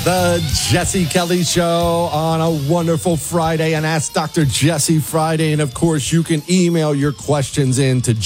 The Jesse Kelly Show on a wonderful Friday, and Ask Dr. Jesse Friday. And of course, you can email your questions in to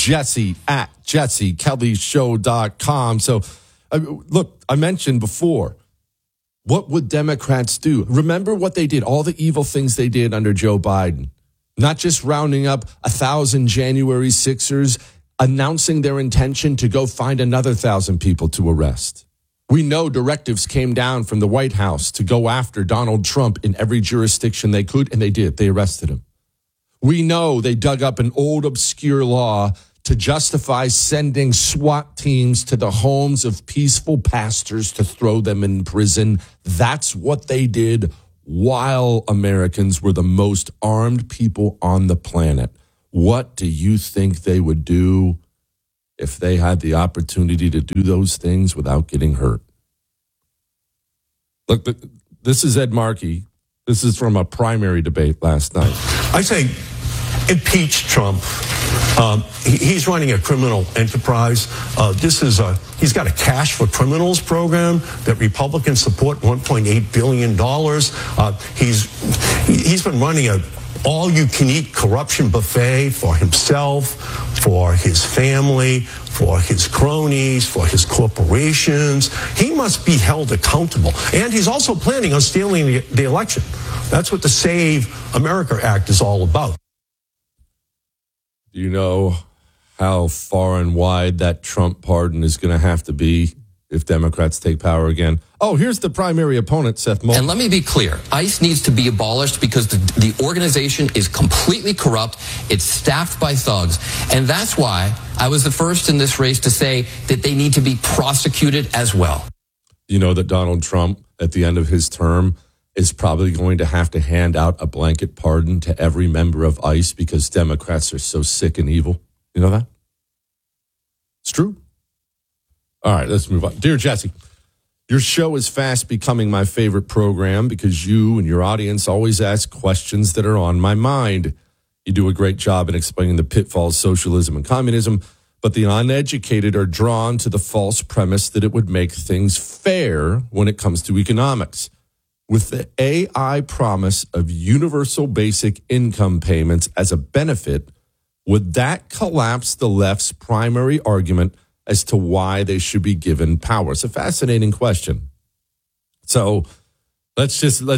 jesse@jessekellyshow.com. So, look, I mentioned before, what would Democrats do? Remember what they did, all the evil things they did under Joe Biden. Not just rounding up 1,000 January 6ers, announcing their intention to go find another 1,000 people to arrest. We know directives came down from the White House to go after Donald Trump in every jurisdiction they could, and they did. They arrested him. We know they dug up an old obscure law to justify sending SWAT teams to the homes of peaceful pastors to throw them in prison. That's what they did while Americans were the most armed people on the planet. What do you think they would do if they had the opportunity to do those things without getting hurt? Look, this is Ed Markey. This is from a primary debate last night. I say impeach Trump. He's running a criminal enterprise. He's got a cash for criminals program that Republicans support, $1.8 billion. He's been running a all-you-can-eat corruption buffet for himself, for his family, for his cronies, for his corporations. He must be held accountable. And he's also planning on stealing the election. That's what the Save America Act is all about. Do you know how far and wide that Trump pardon is going to have to be if Democrats take power again? Oh, here's the primary opponent, Seth Moulton. And let me be clear. ICE needs to be abolished because the organization is completely corrupt. It's staffed by thugs. And that's why I was the first in this race to say that they need to be prosecuted as well. You know that Donald Trump, at the end of his term, is probably going to have to hand out a blanket pardon to every member of ICE because Democrats are so sick and evil. You know that? It's true. All right, let's move on. Dear Jesse, your show is fast becoming my favorite program because you and your audience always ask questions that are on my mind. You do a great job in explaining the pitfalls of socialism and communism, but the uneducated are drawn to the false premise that it would make things fair when it comes to economics. With the AI promise of universal basic income payments as a benefit, would that collapse the left's primary argument as to why they should be given power? It's a fascinating question. So let's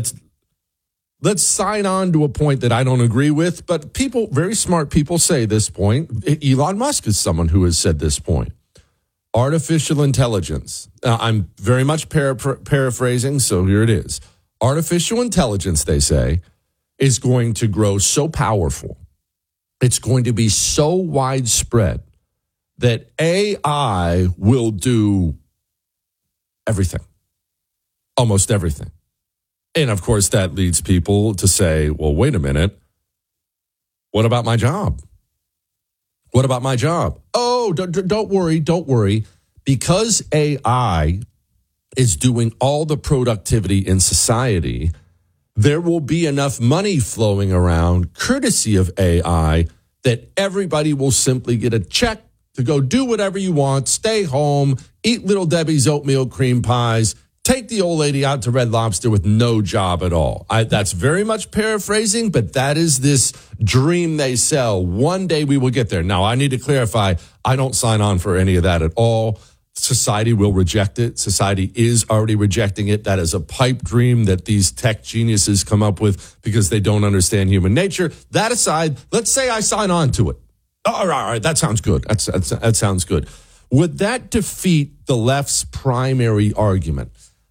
sign on to a point that I don't agree with, but people, very smart people, say this point. Elon Musk is someone who has said this point. Artificial intelligence. I'm very much paraphrasing, so here it is. Artificial intelligence, they say, is going to grow so powerful, it's going to be so widespread that AI will do everything, almost everything. And of course, that leads people to say, well, wait a minute. What about my job? What about my job? Oh, don't worry. Because AI is doing all the productivity in society, there will be enough money flowing around courtesy of AI that everybody will simply get a check to go do whatever you want, stay home, eat Little Debbie's oatmeal cream pies, take the old lady out to Red Lobster with no job at all. That's very much paraphrasing, but that is this dream they sell. One day we will get there. Now, I need to clarify, I don't sign on for any of that at all. Society will reject it. Society is already rejecting it. That is a pipe dream that these tech geniuses come up with because they don't understand human nature. That aside, let's say I sign on to it. All right, that sounds good. That sounds good. Would that defeat the left's primary argument?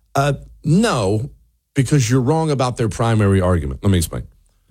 No, because you're wrong about their primary argument. Let me explain.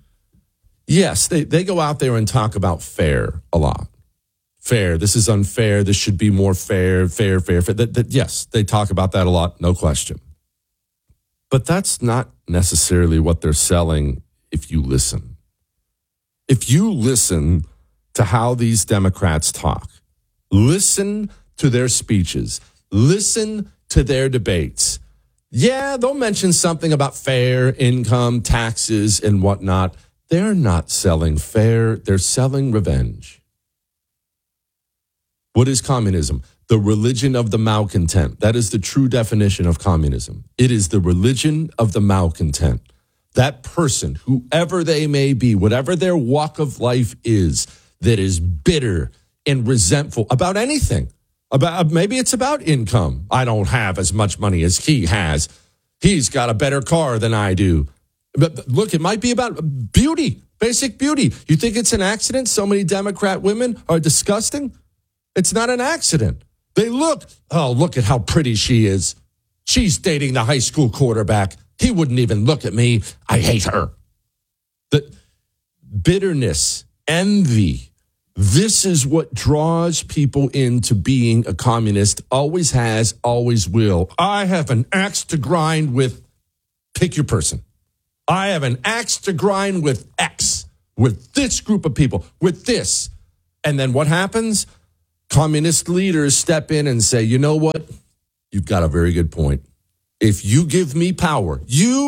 Yes, they go out there and talk about fair a lot. Fair, this is unfair, this should be more fair. Yes, they talk about that a lot, no question. But that's not necessarily what they're selling if you listen. If you listen to how these Democrats talk, listen to their speeches, listen to their debates. Yeah, they'll mention something about fair income, taxes, and whatnot. They're not selling fair, they're selling revenge. What is communism? the religion of the malcontent. That is the true definition of communism. It is the religion of the malcontent. That person, whoever they may be, whatever their walk of life is, that is bitter and resentful about anything. Maybe it's about income. I don't have as much money as he has. He's got a better car than I do. But look, it might be about beauty, basic beauty. You think it's an accident so many Democrat women are disgusting? It's not an accident. They look at how pretty she is. She's dating the high school quarterback. He wouldn't even look at me. I hate her. The bitterness, envy, this is what draws people into being a communist. Always has, always will. I have an axe to grind with, pick your person. I have an axe to grind with X, with this group of people, with this. And then what happens? Communist leaders step in and say, you know what? You've got a very good point. If you give me power,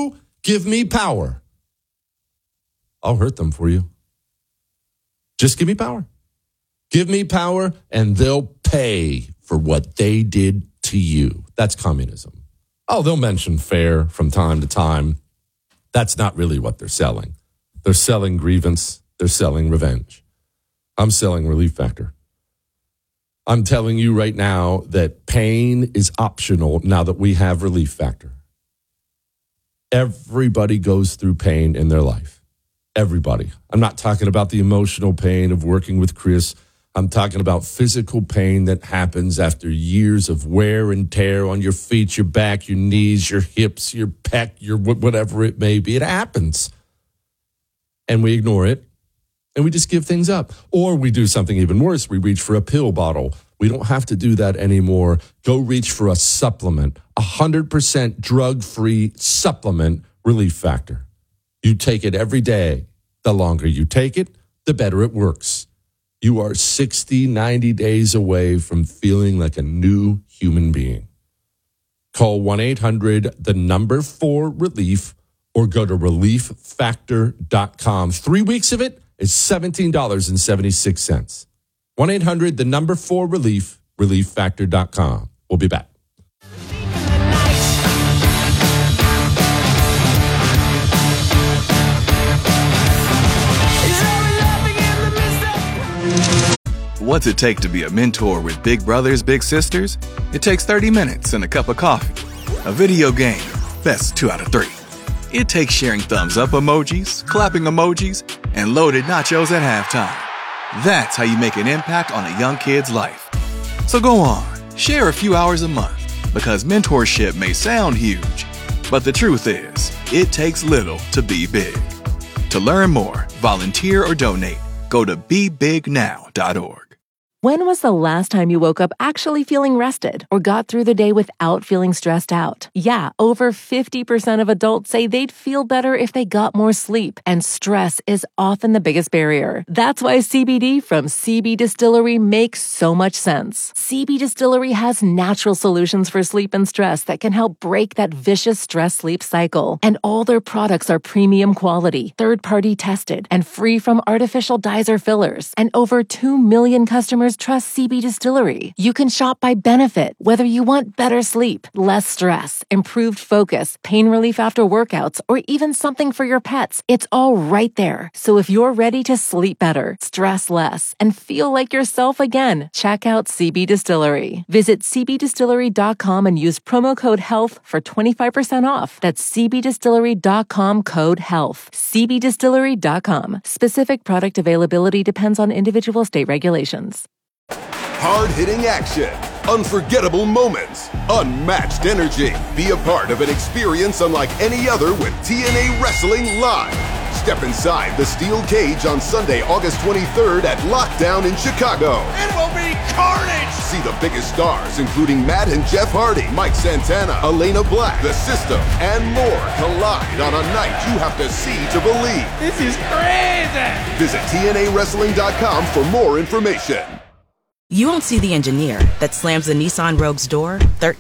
I'll hurt them for you. Just give me power. Give me power and they'll pay for what they did to you. That's communism. Oh, they'll mention fair from time to time. That's not really what they're selling. They're selling grievance. They're selling revenge. I'm selling Relief Factor. I'm telling you right now that pain is optional now that we have Relief Factor. Everybody goes through pain in their life. Everybody. I'm not talking about the emotional pain of working with Chris. I'm talking about physical pain that happens after years of wear and tear on your feet, your back, your knees, your hips, your pec, your whatever it may be. It happens. And we ignore it. And we just give things up. Or we do something even worse. We reach for a pill bottle. We don't have to do that anymore. Go reach for a supplement, 100% drug-free supplement, Relief Factor. You take it every day. The longer you take it, the better it works. You are 60, 90 days away from feeling like a new human being. Call 1-800-4RELIEF or go to relieffactor.com. 3 weeks of it is $17.76. 1-800-4RELIEF, relieffactor.com. We'll be back. What's it take to be a mentor with big brothers, big sisters? It takes 30 minutes and a cup of coffee. A video game, best 2 out of 3. It takes sharing thumbs up emojis, clapping emojis, and loaded nachos at halftime. That's how you make an impact on a young kid's life. So go on, share a few hours a month, because mentorship may sound huge, but the truth is, it takes little to be big. To learn more, volunteer, or donate, go to BeBigNow.org. When was the last time you woke up actually feeling rested or got through the day without feeling stressed out? Yeah, over 50% of adults say they'd feel better if they got more sleep, and stress is often the biggest barrier. That's why CBD from CB Distillery makes so much sense. CB Distillery has natural solutions for sleep and stress that can help break that vicious stress-sleep cycle. And all their products are premium quality, third-party tested, and free from artificial dyes or fillers. And over 2 million customers trust CB Distillery. You can shop by benefit, whether you want better sleep, less stress, improved focus, pain relief after workouts, or even something for your pets. It's all right there. So if you're ready to sleep better, stress less, and feel like yourself again, check out CB Distillery. Visit cbdistillery.com and use promo code HEALTH for 25% off. That's cbdistillery.com, code HEALTH. cbdistillery.com. Specific product availability depends on individual state regulations. Hard-hitting action, unforgettable moments, unmatched energy. Be a part of an experience unlike any other with TNA Wrestling Live. Step inside the steel cage on Sunday, August 23rd at Lockdown in Chicago. It will be carnage! See the biggest stars, including Matt and Jeff Hardy, Mike Santana, Elena Black, The System, and more collide on a night you have to see to believe. This is crazy! Visit TNAWrestling.com for more information. You won't see the engineer that slams the Nissan Rogue's door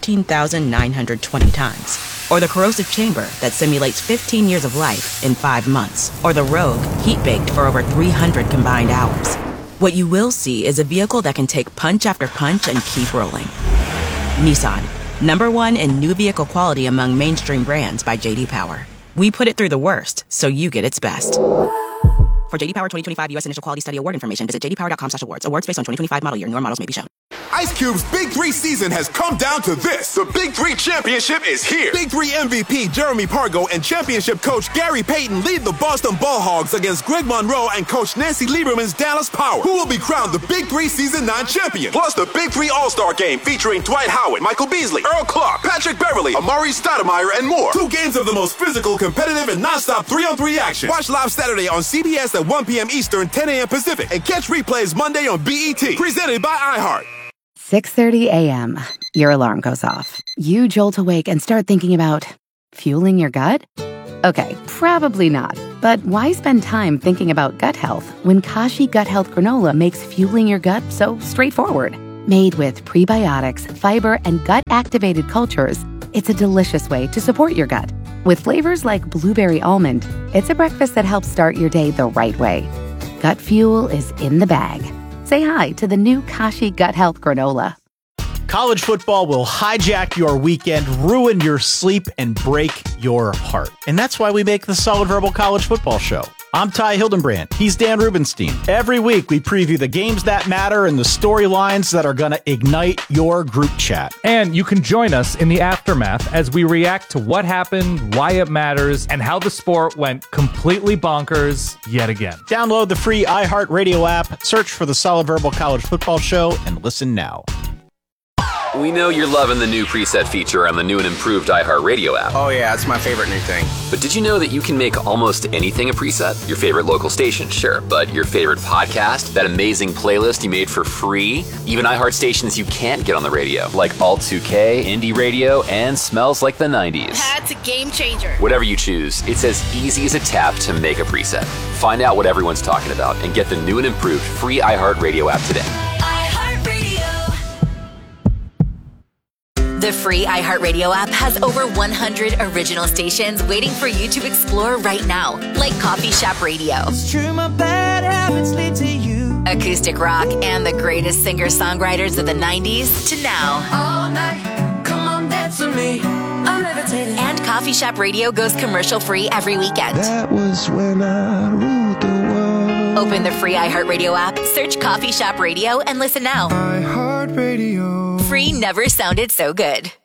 13,920 times. Or the corrosive chamber that simulates 15 years of life in 5 months. Or the Rogue heat-baked for over 300 combined hours. What you will see is a vehicle that can take punch after punch and keep rolling. Nissan, #1 in new vehicle quality among mainstream brands by J.D. Power. We put it through the worst, so you get its best. For J.D. Power 2025 U.S. Initial Quality Study Award information, visit jdpower.com/awards. Awards based on 2025 model year. Newer models may be shown. Ice Cube's Big 3 season has come down to this. The Big 3 championship is here. Big 3 MVP Jeremy Pargo and championship coach Gary Payton lead the Boston Ball Hogs against Greg Monroe and coach Nancy Lieberman's Dallas Power, who will be crowned the Big 3 Season 9 champion. Plus the Big 3 All-Star Game featuring Dwight Howard, Michael Beasley, Earl Clark, Patrick Beverly, Amari Stoudemire, and more. 2 games of the most physical, competitive, and non-stop 3-on-3 action. Watch live Saturday on CBS at 1 p.m. Eastern, 10 a.m. Pacific, and catch replays Monday on BET. Presented by iHeart. 6:30 a.m. Your alarm goes off. You jolt awake and start thinking about fueling your gut? Okay, probably not. But why spend time thinking about gut health when Kashi Gut Health Granola makes fueling your gut so straightforward? Made with prebiotics, fiber, and gut-activated cultures, it's a delicious way to support your gut. With flavors like blueberry almond, it's a breakfast that helps start your day the right way. Gut fuel is in the bag. Say hi to the new Kashi Gut Health Granola. College football will hijack your weekend, ruin your sleep, and break your heart. And that's why we make the Solid Verbal College Football Show. I'm Ty Hildenbrand. He's Dan Rubenstein. Every week, we preview the games that matter and the storylines that are going to ignite your group chat. And you can join us in the aftermath as we react to what happened, why it matters, and how the sport went completely bonkers yet again. Download the free iHeartRadio app, search for the Solid Verbal College Football Show, and listen now. We know you're loving the new preset feature on the new and improved iHeartRadio app. Oh yeah, it's my favorite new thing. But did you know that you can make almost anything a preset? Your favorite local station, sure, but your favorite podcast, that amazing playlist you made for free, even iHeart stations you can't get on the radio, like Alt 2K, Indie Radio, and Smells Like the 90s. That's a game changer. Whatever you choose, it's as easy as a tap to make a preset. Find out what everyone's talking about and get the new and improved free iHeartRadio app today. The free iHeartRadio app has over 100 original stations waiting for you to explore right now, like Coffee Shop Radio, It's true, my bad habits lead to you. acoustic rock, and the greatest singer-songwriters of the 90s to now. All night, come on, dance with me. I'm levitating. And Coffee Shop Radio goes commercial-free every weekend. That was when I ruled the world. Open the free iHeartRadio app, search Coffee Shop Radio, and listen now. iHeartRadio. Free never sounded so good.